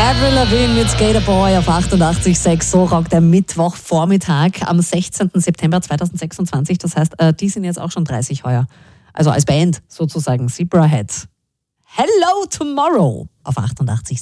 Avril Lavigne mit Skater Boy auf 88,6. So rockt der Mittwochvormittag am 16. September 2026. Das heißt, die sind jetzt auch schon 30 heuer. Also als Band sozusagen. Zebrahead. Hello Tomorrow auf 88,6.